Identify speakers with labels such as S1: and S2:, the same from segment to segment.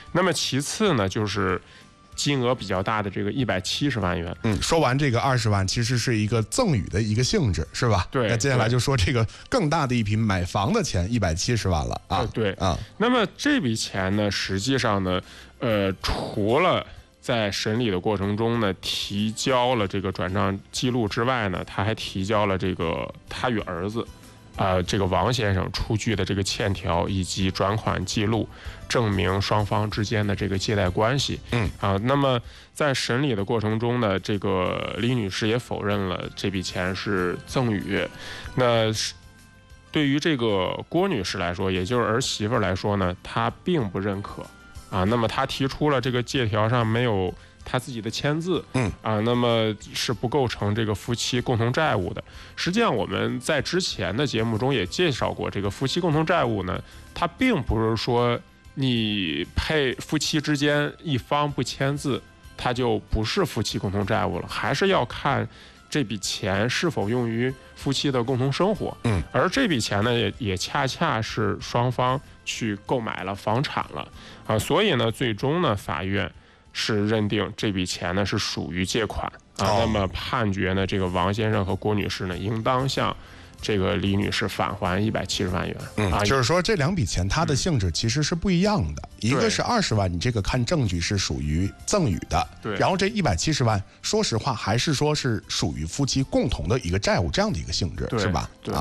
S1: 那么其次呢，就是金额比较大的这个170万元。
S2: 说完这个20万，其实是一个赠与的一个性质，是吧？
S1: 对。
S2: 那接下来就说这个更大的一笔买房的钱170万了啊。
S1: 对啊。那么这笔钱呢，实际上呢，除了在审理的过程中呢，提交了这个转账记录之外呢，他还提交了这个他与儿子。这个王先生出具的这个欠条以及转款记录，证明双方之间的这个借贷关系。那么在审理的过程中呢，这个李女士也否认了这笔钱是赠与。那对于这个郭女士来说，也就是儿媳妇来说呢，她并不认可那么她提出了这个借条上没有他自己的签字，那么是不构成这个夫妻共同债务的。实际上我们在之前的节目中也介绍过，这个夫妻共同债务呢，它并不是说你夫妻之间一方不签字，它就不是夫妻共同债务了，还是要看这笔钱是否用于夫妻的共同生活。而这笔钱呢，也恰恰是双方去购买了房产了所以呢，最终呢，法院是认定这笔钱呢是属于借款那么判决呢，这个王先生和郭女士呢，应当向这个李女士返还170万元。
S2: 就是说这两笔钱它的性质其实是不一样的，一个是20万，你这个看证据是属于赠与的，
S1: 对，
S2: 然后这170万，说实话还是说是属于夫妻共同的一个债务这样的一个性质，是吧？
S1: 对。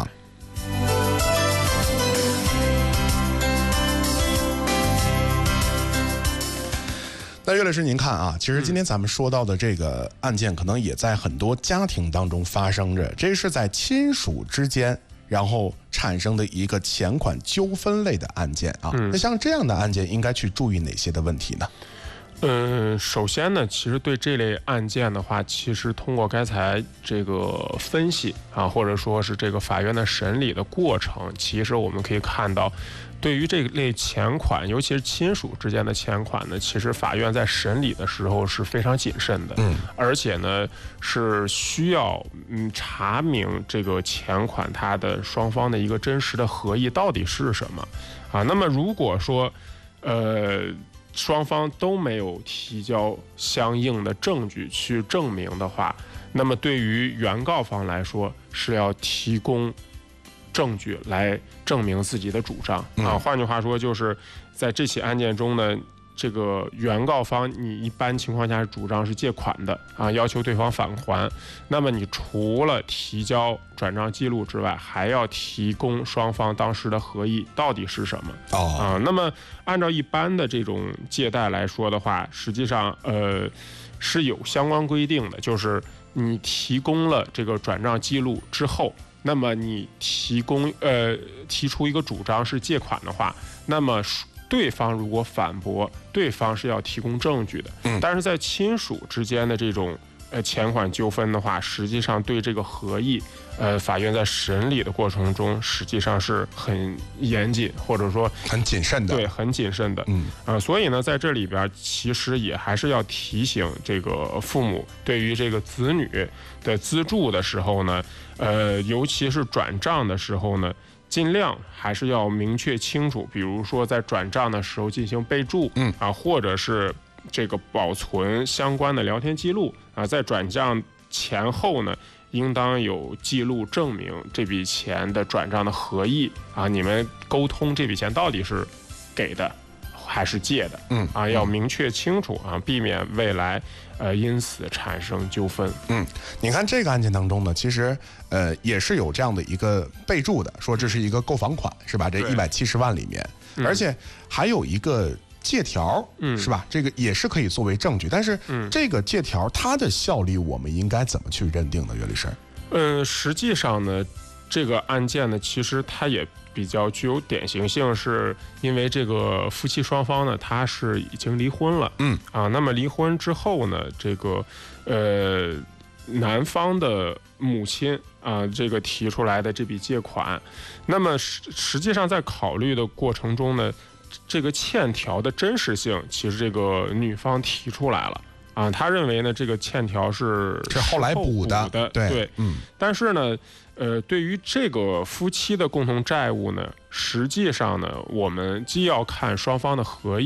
S2: 那岳律师您看啊，其实今天咱们说到的这个案件，可能也在很多家庭当中发生着，这是在亲属之间然后产生的一个钱款纠纷类的案件啊。那像这样的案件应该去注意哪些的问题呢？
S1: 首先呢，其实对这类案件的话，其实通过刚才这个分析或者说是这个法院的审理的过程，其实我们可以看到，对于这类钱款，尤其是亲属之间的钱款呢，其实法院在审理的时候是非常谨慎的，而且呢是需要查明这个钱款它的双方的一个真实的合意到底是什么那么如果说双方都没有提交相应的证据去证明的话，那么对于原告方来说是要提供证据来证明自己的主张换句话说，就是在这起案件中呢，这个原告方你一般情况下主张是借款的要求对方返还，那么你除了提交转账记录之外，还要提供双方当时的合意到底是什么那么按照一般的这种借贷来说的话，实际上是有相关规定的，就是你提供了这个转账记录之后，那么你提出一个主张是借款的话，那么对方如果反驳，对方是要提供证据的。但是在亲属之间的这种钱款纠纷的话，实际上对这个合意，法院在审理的过程中，实际上是很严谨，或者说
S2: 很谨慎的。
S1: 对，很谨慎的。所以呢，在这里边其实也还是要提醒这个父母，对于这个子女的资助的时候呢，尤其是转账的时候呢，尽量还是要明确清楚，比如说在转账的时候进行备注，或者是这个保存相关的聊天记录在转账前后呢，应当有记录证明这笔钱的转账的合意你们沟通这笔钱到底是给的还是借的，要明确清楚避免未来因此产生纠纷。
S2: 你看这个案件当中呢，其实也是有这样的一个备注的，说这是一个购房款，是吧？这170万里面，而且还有一个借条，是吧？这个也是可以作为证据，但是这个借条它的效力，我们应该怎么去认定呢？岳律师？
S1: 实际上呢，这个案件呢，其实它也比较具有典型性，是因为这个夫妻双方呢，他是已经离婚了，那么离婚之后呢，这个男方的母亲这个提出来的这笔借款，那么实际上在考虑的过程中呢，这个欠条的真实性，其实这个女方提出来了他认为呢，这个欠条是
S2: 后来补的，
S1: 对，但是呢，对于这个夫妻的共同债务呢，实际上呢，我们既要看双方的合意。